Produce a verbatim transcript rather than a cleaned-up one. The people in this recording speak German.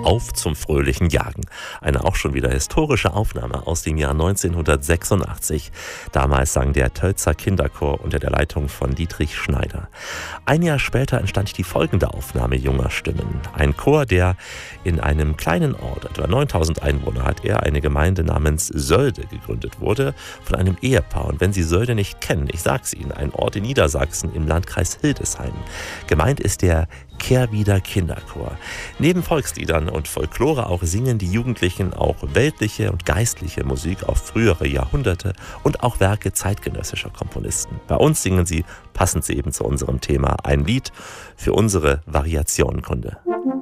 Auf zum fröhlichen Jagen. Eine auch schon wieder historische Aufnahme aus dem Jahr neunzehnhundertsechsundachtzig. Damals sang der Tölzer Kinderchor unter der Leitung von Dietrich Schneider. Ein Jahr später entstand die folgende Aufnahme junger Stimmen. Ein Chor, der in einem kleinen Ort, etwa neuntausend Einwohner hat er, eine Gemeinde namens Sölde gegründet wurde von einem Ehepaar. Und wenn Sie Sölde nicht kennen, ich sag's Ihnen, ein Ort in Niedersachsen im Landkreis Hildesheim. Gemeint ist der Kehrwieder Kinderchor. Neben Volksliedern und Folklore auch singen die Jugendlichen auch weltliche und geistliche Musik auf frühere Jahrhunderte und auch Werke zeitgenössischer Komponisten. Bei uns singen sie, passend eben zu unserem Thema, ein Lied für unsere Variationenkunde.